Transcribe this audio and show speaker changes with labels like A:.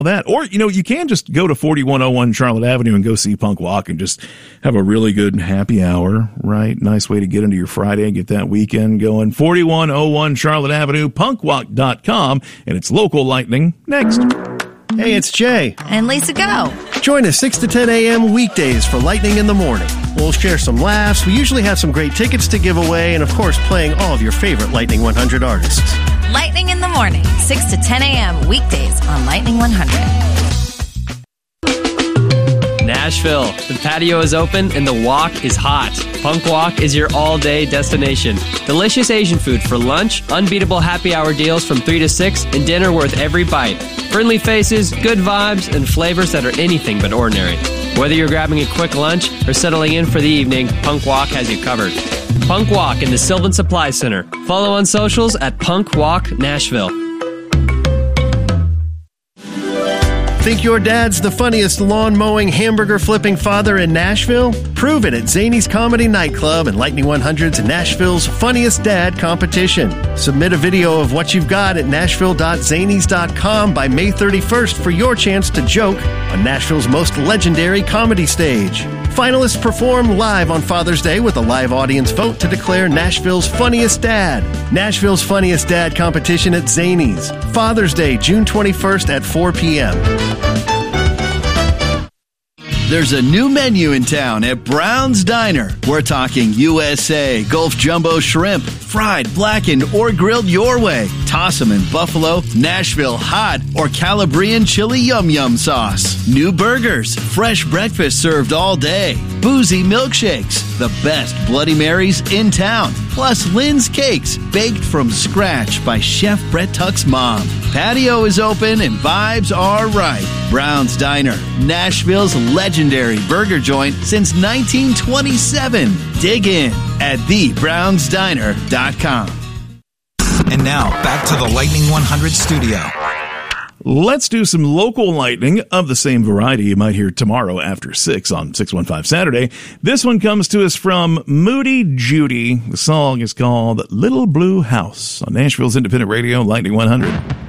A: that. Or, you can just go to 4101 Charlotte Avenue and go see Punk Walk and just have a really good happy hour, right? Nice way to get into your Friday and get that weekend going. 4101 Charlotte Avenue, punkwalk.com, and it's local lightning next.
B: Hey, it's Jay.
C: And Lisa Go.
B: Join us 6 to 10 a.m. weekdays for Lightning in the Morning. We'll share some laughs. We usually have some great tickets to give away, and of course, playing all of your favorite Lightning 100 artists.
C: Lightning in the Morning, 6 to 10 a.m. weekdays on Lightning 100.
D: Nashville. The patio is open and the walk is hot. Punk Walk is your all-day destination. Delicious Asian food for lunch, unbeatable happy hour deals from 3 to 6, and dinner worth every bite. Friendly faces, good vibes, and flavors that are anything but ordinary. Whether you're grabbing a quick lunch or settling in for the evening, Punk Walk has you covered. Punk Walk in the Sylvan Supply Center. Follow on socials at Punk Walk Nashville.
B: Think your dad's the funniest lawn-mowing, hamburger-flipping father in Nashville? Prove it at Zany's Comedy Nightclub and Lightning 100's Nashville's Funniest Dad competition. Submit a video of what you've got at nashville.zanys.com by May 31st for your chance to joke on Nashville's most legendary comedy stage. Finalists perform live on Father's Day with a live audience vote to declare Nashville's Funniest Dad. Nashville's Funniest Dad competition at Zany's. Father's Day, June 21st at 4 p.m.
E: There's a new menu in town at Brown's Diner. We're talking USA, Gulf Jumbo Shrimp, fried, blackened, or grilled your way. Toss them in buffalo, Nashville hot, or Calabrian chili yum yum sauce. New burgers, fresh breakfast served all day. Boozy milkshakes, the best Bloody Marys in town. Plus Lynn's Cakes, baked from scratch by Chef Brett Tuck's mom. Patio is open and vibes are right. Brown's Diner, Nashville's legendary burger joint since 1927. Dig in at thebrownsdiner.com.
F: And now, back to the Lightning 100 studio.
A: Let's do some local lightning of the same variety you might hear tomorrow after 6 on 615 Saturday. This one comes to us from Moody Judy. The song is called Little Blue House on Nashville's Independent Radio, Lightning 100.